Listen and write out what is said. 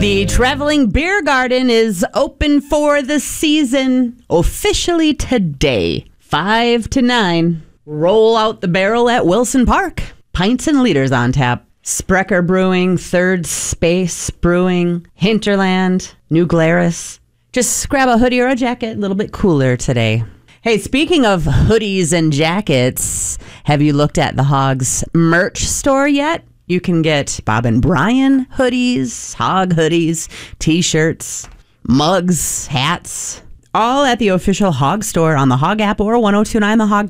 The Traveling Beer Garden is open for the season officially today, 5 to 9. Roll out the barrel at Wilson Park. Pints and liters on tap. Sprecher Brewing, Third Space Brewing, Hinterland, New Glarus. Just grab a hoodie or a jacket, a little bit cooler today. Hey, speaking of hoodies and jackets, have you looked at the Hogs merch store yet? You can get Bob and Brian hoodies, Hog hoodies, t-shirts, mugs, hats, all at the official Hog store on the Hog app or 1029thehog.com.